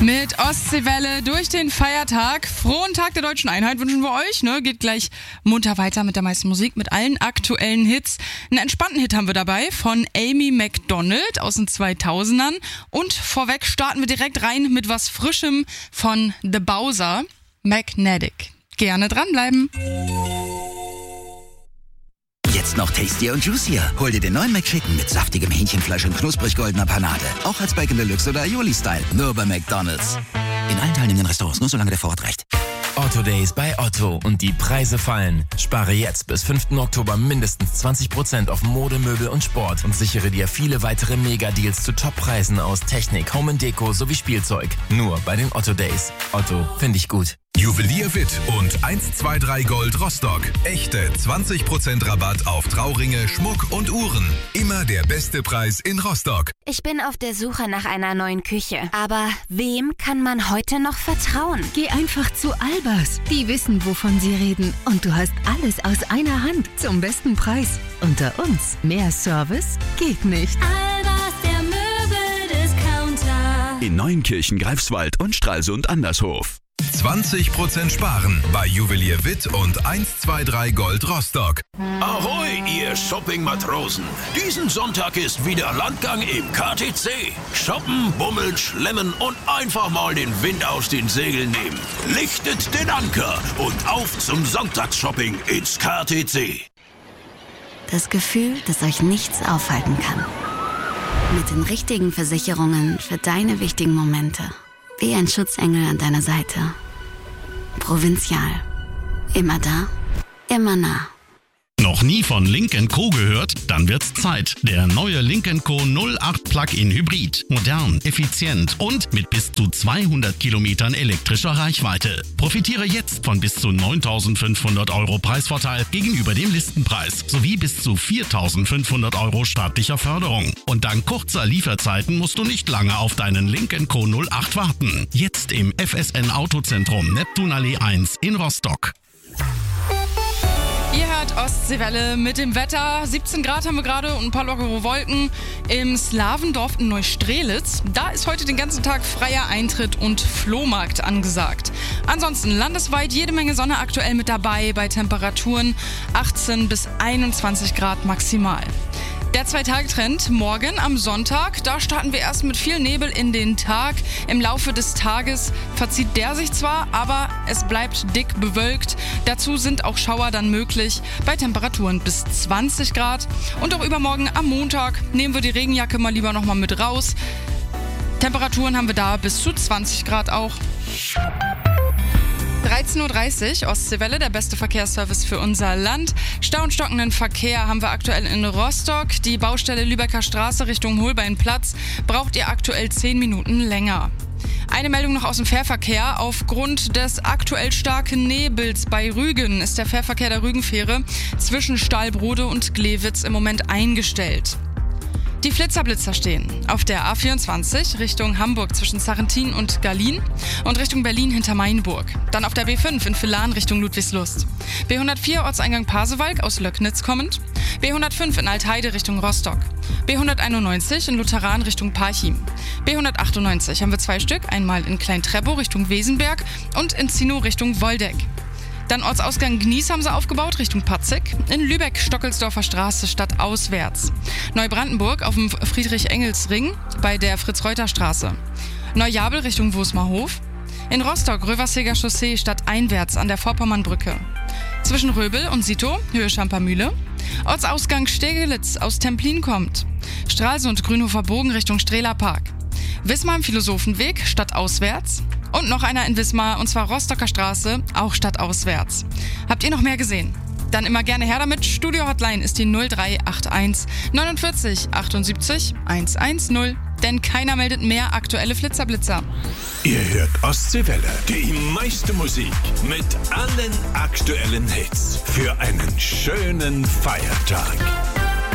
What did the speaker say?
Mit Ostseewelle durch den Feiertag. Frohen Tag der Deutschen Einheit wünschen wir euch. Geht gleich munter weiter mit der meisten Musik, mit allen aktuellen Hits. Einen entspannten Hit haben wir dabei von Amy Macdonald aus den 2000ern. Und vorweg starten wir direkt rein mit was Frischem von The Bowser, Magnetic. Gerne dranbleiben. Jetzt noch tastier und juicier. Hol dir den neuen McChicken mit saftigem Hähnchenfleisch und knusprig goldener Panade. Auch als Bacon Deluxe oder Aioli-Style. Nur bei McDonald's. In allen teilnehmenden Restaurants, nur solange der Vorrat reicht. Otto Days bei Otto und die Preise fallen. Spare jetzt bis 5. Oktober mindestens 20% auf Mode, Möbel und Sport und sichere dir viele weitere Mega-Deals zu Top-Preisen aus Technik, Home & Deko sowie Spielzeug. Nur bei den Otto Days. Otto, finde ich gut. Juwelier Witt und 123 Gold Rostock. Echte 20% Rabatt auf Trauringe, Schmuck und Uhren. Immer der beste Preis in Rostock. Ich bin auf der Suche nach einer neuen Küche. Aber wem kann man heute noch vertrauen? Geh einfach zu Albers. Die wissen, wovon sie reden. Und du hast alles aus einer Hand zum besten Preis. Unter uns, mehr Service geht nicht. Albers, der Möbeldiscounter. In Neuenkirchen, Greifswald und Stralsund Andershof. 20% sparen bei Juwelier Witt und 123 Gold Rostock. Ahoi, ihr Shopping-Matrosen! Diesen Sonntag ist wieder Landgang im KTC. Shoppen, bummeln, schlemmen und einfach mal den Wind aus den Segeln nehmen. Lichtet den Anker und auf zum Sonntagsshopping ins KTC. Das Gefühl, dass euch nichts aufhalten kann. Mit den richtigen Versicherungen für deine wichtigen Momente. Wie ein Schutzengel an deiner Seite. Provinzial. Immer da, immer nah. Noch nie von Lynk & Co. gehört? Dann wird's Zeit. Der neue Lynk & Co. 08 Plug-in Hybrid. Modern, effizient und mit bis zu 200 Kilometern elektrischer Reichweite. Profitiere jetzt von bis zu 9.500 € Preisvorteil gegenüber dem Listenpreis sowie bis zu 4.500 € staatlicher Förderung. Und dank kurzer Lieferzeiten musst du nicht lange auf deinen Lynk & Co. 08 warten. Jetzt im FSN Autozentrum Neptunallee 1 in Rostock. Ihr hört Ostseewelle mit dem Wetter. 17 Grad haben wir gerade und ein paar lockere Wolken im Slavendorf in Neustrelitz. Da ist heute den ganzen Tag freier Eintritt und Flohmarkt angesagt. Ansonsten landesweit jede Menge Sonne aktuell mit dabei bei Temperaturen 18 bis 21 Grad maximal. Der 2-Tage-Trend morgen am Sonntag, da starten wir erst mit viel Nebel in den Tag. Im Laufe des Tages verzieht der sich zwar, aber es bleibt dick bewölkt. Dazu sind auch Schauer dann möglich bei Temperaturen bis 20 Grad. Und auch übermorgen am Montag nehmen wir die Regenjacke mal lieber nochmal mit raus. Temperaturen haben wir da bis zu 20 Grad auch. 13.30 Uhr, Ostseewelle, der beste Verkehrsservice für unser Land. Stau und stockenden Verkehr haben wir aktuell in Rostock. Die Baustelle Lübecker Straße Richtung Holbeinplatz braucht ihr aktuell 10 Minuten länger. Eine Meldung noch aus dem Fährverkehr. Aufgrund des aktuell starken Nebels bei Rügen ist der Fährverkehr der Rügenfähre zwischen Stahlbrode und Glewitz im Moment eingestellt. Die Flitzerblitzer stehen auf der A24 Richtung Hamburg zwischen Sarrentin und Gallien und Richtung Berlin hinter Mainburg. Dann auf der B5 in Villan Richtung Ludwigslust. B104 Ortseingang Pasewalk aus Löcknitz kommend. B105 in Altheide Richtung Rostock. B191 in Lutheran Richtung Parchim. B198 haben wir 2 Stück, einmal in Klein-Treppow Richtung Wesenberg und in Zinow Richtung Woldeck. Dann Ortsausgang Gnies haben sie aufgebaut, Richtung Patzig. In Lübeck, Stockelsdorfer Straße, stadtauswärts. Neubrandenburg auf dem Friedrich-Engels-Ring bei der Fritz-Reuter-Straße. Neujabel Richtung Wosmerhof. In Rostock, Röverseger Chaussee, stadteinwärts an der Vorpommernbrücke. Zwischen Röbel und Sito, Höhe Schampermühle. Ortsausgang Stegelitz aus Templin kommt. Stralsund, Grünhofer Bogen Richtung Strehler Park. Wismar am Philosophenweg, stadtauswärts. Und noch einer in Wismar, und zwar Rostocker Straße, auch stadtauswärts. Habt ihr noch mehr gesehen? Dann immer gerne her damit. Studio-Hotline ist die 0381 49 78 110. Denn keiner meldet mehr aktuelle Flitzerblitzer. Ihr hört Ostseewelle, die meiste Musik mit allen aktuellen Hits für einen schönen Feiertag.